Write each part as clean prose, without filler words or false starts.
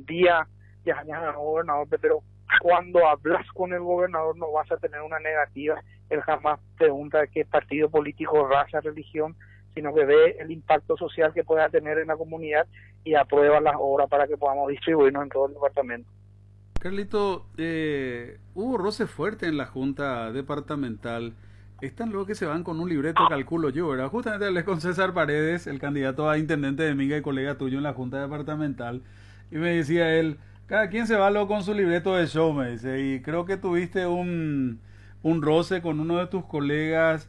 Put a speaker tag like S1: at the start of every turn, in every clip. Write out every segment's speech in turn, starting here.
S1: día ya al gobernador, pero cuando hablas con el gobernador no vas a tener una negativa. Él jamás pregunta de qué partido político, raza, religión, sino que ve el impacto social que pueda tener en la comunidad y aprueba las obras para que podamos distribuirnos en todo el departamento.
S2: Carlito, hubo roce fuerte en la junta departamental. Están luego que se van con un libreto, calculo yo, ¿verdad? Justamente hablé con César Paredes, el candidato a intendente de Minga y colega tuyo en la junta departamental, y me decía él, cada quien se va luego con su libreto de show, me dice, y creo que tuviste un roce con uno de tus colegas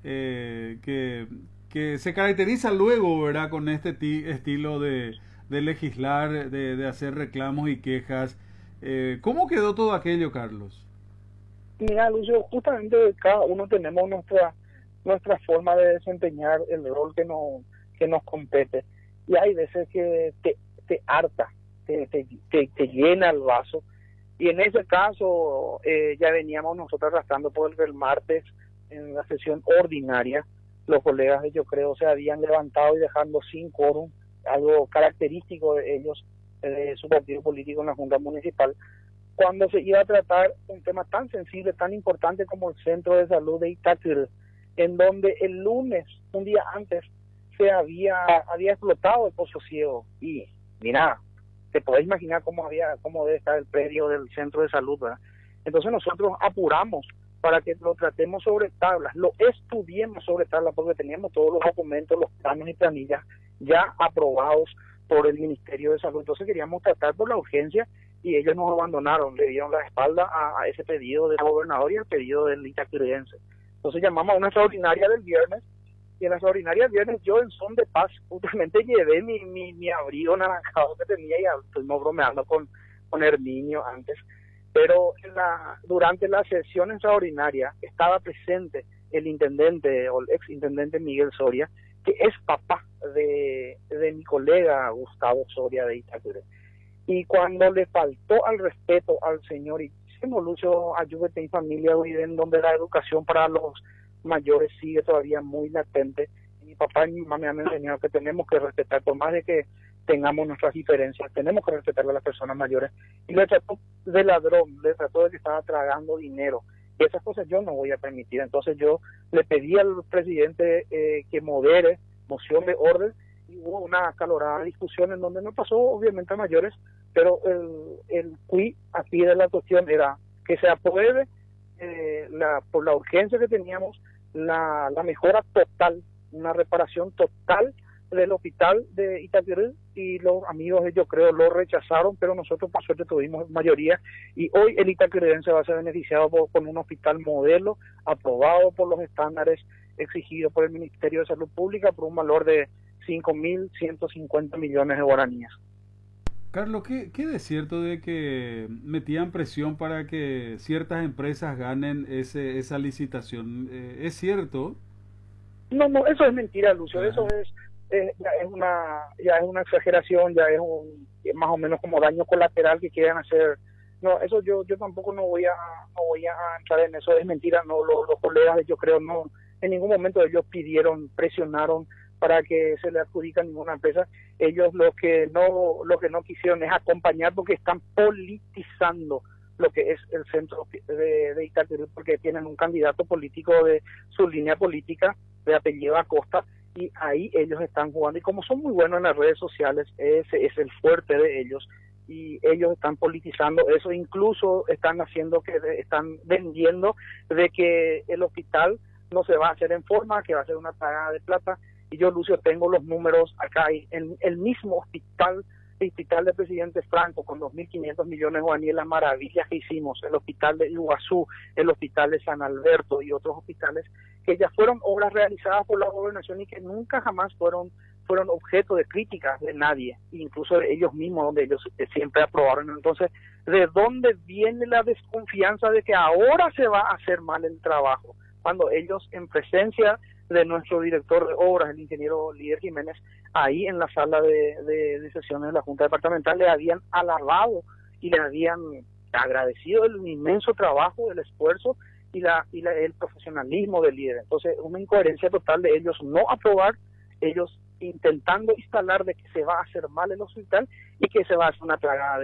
S2: que se caracteriza luego, ¿verdad? Con este estilo de legislar, de hacer reclamos y quejas. ¿Cómo quedó todo aquello, Carlos?
S1: Mira, Lucio, justamente cada uno tenemos nuestra forma de desempeñar el rol que nos compete. Y hay veces que te harta, te llena el vaso. Y en ese caso ya veníamos nosotros arrastrando por el martes en la sesión ordinaria. Los colegas, yo creo, se habían levantado y dejando sin quórum, algo característico de ellos, de su partido político en la Junta Municipal, cuando se iba a tratar un tema tan sensible, tan importante como el Centro de Salud de Itacurú, en donde el lunes, un día antes, se había explotado el Pozo Ciego. Y mira, te podés imaginar cómo debe estar el predio del Centro de Salud, ¿verdad? Entonces nosotros apuramos para que lo tratemos sobre tablas, lo estudiemos sobre tablas, porque teníamos todos los documentos, los planos y planillas ya aprobados por el Ministerio de Salud. Entonces queríamos tratar por la urgencia y ellos nos abandonaron, le dieron la espalda a ese pedido del gobernador y al pedido del itacurense. Entonces llamamos a una extraordinaria del viernes, y en la extraordinaria del viernes yo, en son de paz, justamente llevé mi abrigo naranjado que tenía, y estuvimos bromeando con Herminio antes, pero durante la sesión extraordinaria estaba presente el intendente o el ex intendente Miguel Soria, que es papá de mi colega Gustavo Soria de Itacurú. Y cuando le faltó al respeto al señor, y Lucio, ayúdate en familia, en donde la educación para los mayores sigue todavía muy latente, mi papá y mi mamá me han enseñado que tenemos que respetar, por más de que tengamos nuestras diferencias, tenemos que respetar a las personas mayores. Y le trató de ladrón, le trató de que estaba tragando dinero. Y esas cosas yo no voy a permitir. Entonces yo le pedí al presidente que modere moción de orden, y hubo una acalorada discusión en donde no pasó obviamente a mayores, pero el quid aquí de la cuestión era que se apruebe por la urgencia que teníamos, la mejora total, una reparación total del hospital de Itacurú, y los amigos, yo creo, lo rechazaron, pero nosotros por suerte tuvimos mayoría, y hoy el itacurense va a ser beneficiado con un hospital modelo aprobado por los estándares exigidos por el Ministerio de Salud Pública por un valor de 5.150 millones de guaraníes.
S2: Carlos, ¿qué de cierto de que metían presión para que ciertas empresas ganen esa licitación? ¿Es cierto?
S1: No, eso es mentira, Lucio.
S2: Ajá.
S1: Eso ya es una exageración, ya es más o menos como daño colateral que quieren hacer. No, eso yo tampoco no voy a entrar en eso. Es mentira. No, los colegas, yo creo, no, en ningún momento ellos presionaron para que se le adjudique a ninguna empresa. Ellos lo que no quisieron es acompañar, porque están politizando lo que es el centro de Itacurú, porque tienen un candidato político de su línea política de apellido Acosta, y ahí ellos están jugando, y como son muy buenos en las redes sociales, ese es el fuerte de ellos, y ellos están politizando eso. Incluso están vendiendo de que el hospital no se va a hacer en forma, que va a ser una pagada de plata. Y yo, Lucio, tengo los números acá, en el mismo hospital del presidente Franco, con 2.500 millones de guaraníes, las maravillas que hicimos, el hospital de Iguazú, el hospital de San Alberto y otros hospitales, que ya fueron obras realizadas por la gobernación y que nunca jamás fueron objeto de críticas de nadie, incluso de ellos mismos, donde ellos siempre aprobaron. Entonces, ¿de dónde viene la desconfianza de que ahora se va a hacer mal el trabajo? Cuando ellos, en presencia de nuestro director de obras, el ingeniero Líder Jiménez, ahí en la sala de sesiones de la Junta Departamental, le habían alabado y le habían agradecido el inmenso trabajo, el esfuerzo y el profesionalismo del líder. Entonces, una incoherencia total de ellos no aprobar, ellos intentando instalar de que se va a hacer mal el hospital y que se va a hacer una tragada